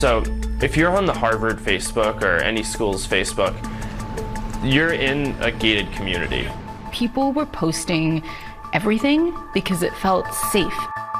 So if you're on the Harvard Facebook or any school's Facebook, you're in a gated community. People were posting everything because it felt safe.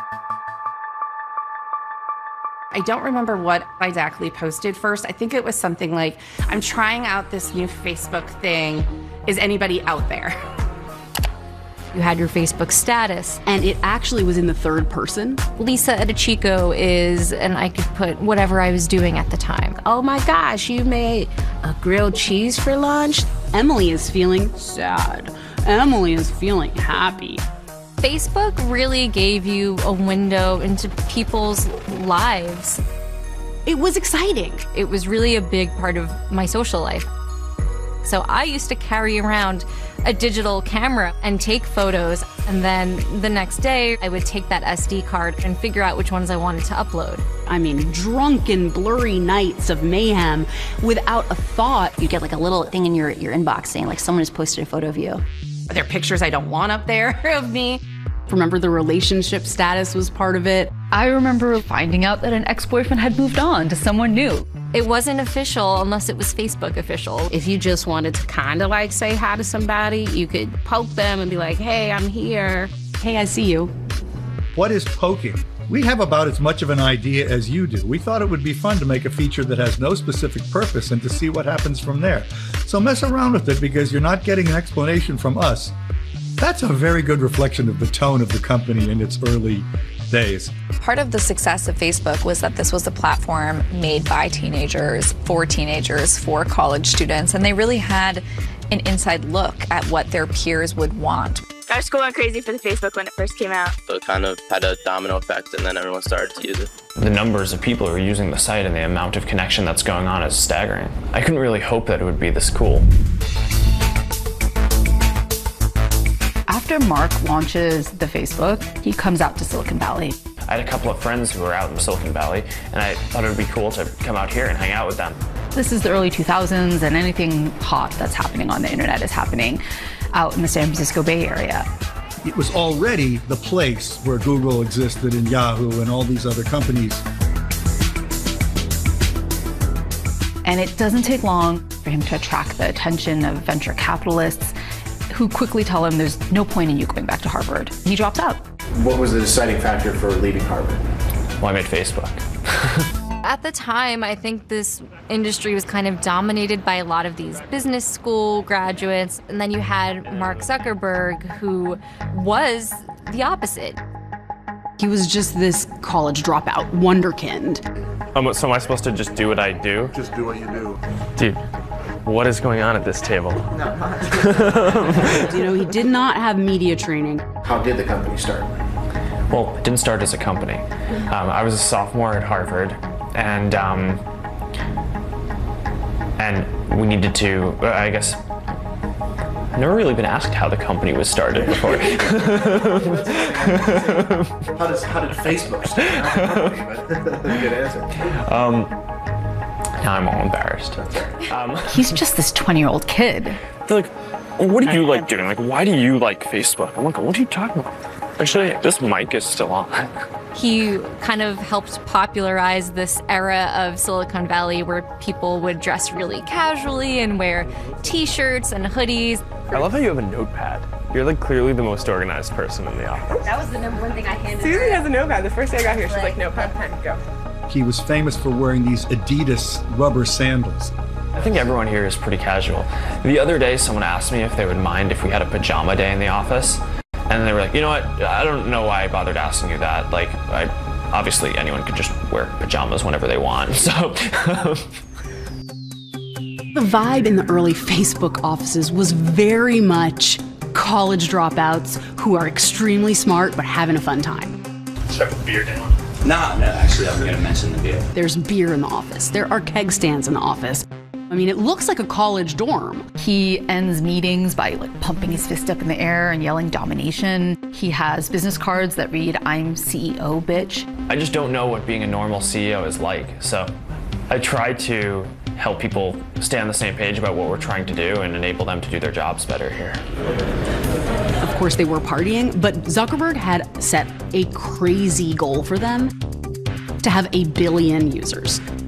I don't remember what I exactly posted first. I think it was something like, I'm trying out this new Facebook thing. Is anybody out there? You had your Facebook status. And it actually was in the third person. Lisa at Chico is, and I could put whatever I was doing at the time. Oh my gosh, you made a grilled cheese for lunch? Emily is feeling sad. Emily is feeling happy. Facebook really gave you a window into people's lives. It was exciting. It was really a big part of my social life. So I used to carry around a digital camera and take photos, and then the next day I would take that SD card and figure out which ones I wanted to upload. I mean, drunken, blurry nights of mayhem without a thought. You get like a little thing in your inbox saying like someone has posted a photo of you. Are there pictures I don't want up there of me? Remember, the relationship status was part of it. I remember finding out that an ex-boyfriend had moved on to someone new. It wasn't official unless it was Facebook official. If you just wanted to kind of like say hi to somebody, you could poke them and be like, hey, I'm here. Hey, I see you. What is poking? We have about as much of an idea as you do. We thought it would be fun to make a feature that has no specific purpose and to see what happens from there. So mess around with it because you're not getting an explanation from us. That's a very good reflection of the tone of the company in its early days. Part of the success of Facebook was that this was a platform made by teenagers, for college students, and they really had an inside look at what their peers would want. Our school went crazy for the Facebook when it first came out. So it kind of had a domino effect, and then everyone started to use it. The numbers of people who are using the site and the amount of connection that's going on is staggering. I couldn't really hope that it would be this cool. After Mark launches the Facebook, he comes out to Silicon Valley. I had a couple of friends who were out in Silicon Valley, and I thought it would be cool to come out here and hang out with them. This is the early 2000s, and anything hot that's happening on the internet is happening out in the San Francisco Bay Area. It was already the place where Google existed and Yahoo and all these other companies. And it doesn't take long for him to attract the attention of venture capitalists who quickly tell him there's no point in you going back to Harvard. He drops out. What was the deciding factor for leaving Harvard? Well, I made Facebook. At the time, I think this industry was kind of dominated by a lot of these business school graduates. And then you had Mark Zuckerberg, who was the opposite. He was just this college dropout, wonderkind. So am I supposed to just do what I do? Just do what you do. Dude, what is going on at this table? You know, he did not have media training. How did the company start? Well, it didn't start as a company. I was a sophomore at Harvard, and we needed to, I guess, I've never really been asked how the company was started before. How did Facebook start? Good answer. Now I'm all embarrassed. He's just this 20-year-old kid. They're like, what do you like doing? Like, why do you like Facebook? I'm like, what are you talking about? Actually, this mic is still on. He kind of helped popularize this era of Silicon Valley where people would dress really casually and wear t-shirts and hoodies. I love how you have a notepad. You're like clearly the most organized person in the office. That was the number one thing I handed Susie has a notepad. The first day I got here, she's like, notepad, pen, go. He was famous for wearing these Adidas rubber sandals. I think everyone here is pretty casual. The other day, someone asked me if they would mind if we had a pajama day in the office. And they were like, you know what, I don't know why I bothered asking you that. Like, obviously anyone could just wear pajamas whenever they want, so. The vibe in the early Facebook offices was very much college dropouts who are extremely smart but having a fun time. Shut the beer down. No, actually, I'm going to mention the beer. There's beer in the office. There are keg stands in the office. I mean, it looks like a college dorm. He ends meetings by like pumping his fist up in the air and yelling domination. He has business cards that read, "I'm CEO, bitch." I just don't know what being a normal CEO is like, so I try to help people stay on the same page about what we're trying to do and enable them to do their jobs better here. Of course, they were partying, but Zuckerberg had set a crazy goal for them to have 1 billion users.